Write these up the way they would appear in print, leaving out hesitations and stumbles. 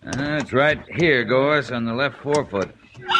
It's right here, Gorse, on the left forefoot.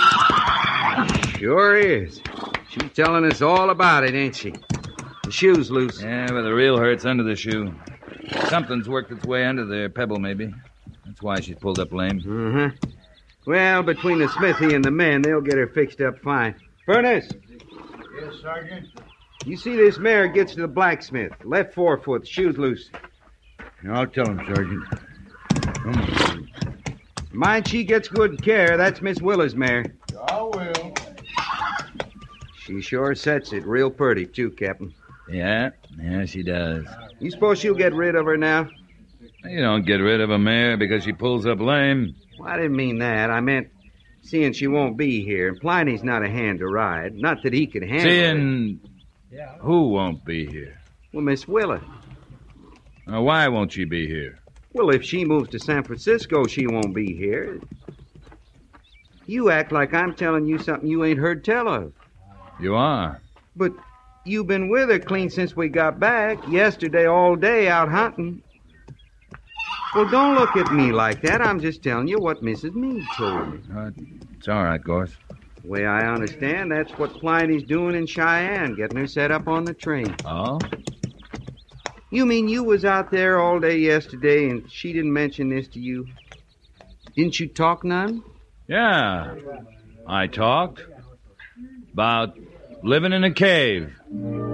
Sure is. She's telling us all about it, ain't she? The shoe's loose. Yeah, but the real hurt's under the shoe. Something's worked its way under the pebble, maybe. That's why she's pulled up lame. Uh-huh. Well, between the smithy and the men, they'll get her fixed up fine. Furnace! Yes, Sergeant? You see this mare gets to the blacksmith. Left forefoot, shoe's loose. I'll tell him, Sergeant. Come on. Mind she gets good care. That's Miss Willa's mare. I will. She sure sets it real pretty, too, Captain. Yeah, she does. You suppose she'll get rid of her now? You don't get rid of a mare because she pulls up lame. Well, I didn't mean that. I meant seeing she won't be here. And Pliny's not a hand to ride. Not that he could handle it. Seeing who won't be here? Well, Miss Willa. Now, why won't she be here? Well, if she moves to San Francisco, she won't be here. You act like I'm telling you something you ain't heard tell of. You are. But you've been with her clean since we got back. Yesterday all day out hunting. Well, don't look at me like that. I'm just telling you what Mrs. Meade told me. It's all right, Gorse. The way I understand, that's what Pliny's doing in Cheyenne, getting her set up on the train. Oh? You mean you was out there all day yesterday and she didn't mention this to you? Didn't you talk none? Yeah. I talked about living in a cave.